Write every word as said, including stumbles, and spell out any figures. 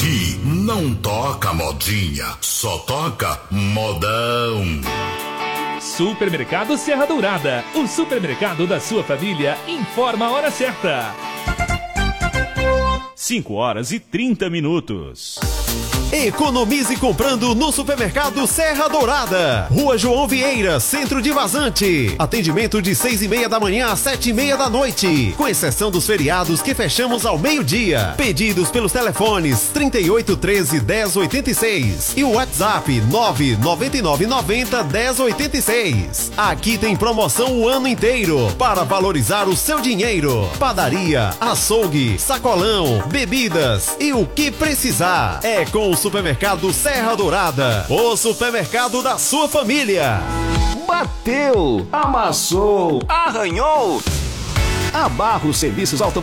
Aqui não toca modinha, só toca modão. Supermercado Serra Dourada, o supermercado da sua família, informa a hora certa. cinco horas e trinta minutos. Economize comprando no Supermercado Serra Dourada. Rua João Vieira, Centro de Vazante. Atendimento de seis e meia da manhã às sete e meia da noite. Com exceção dos feriados que fechamos ao meio-dia. Pedidos pelos telefones trinta e oito, treze, dez, oitenta e seis e o WhatsApp nove nove nove nove zero, dez, oitenta e seis. Aqui tem promoção o ano inteiro para valorizar o seu dinheiro. Padaria, açougue, sacolão, bebidas e o que precisar. É com o Supermercado Serra Dourada, o supermercado da sua família. Bateu, amassou, arranhou. A Barros Serviços Automotivos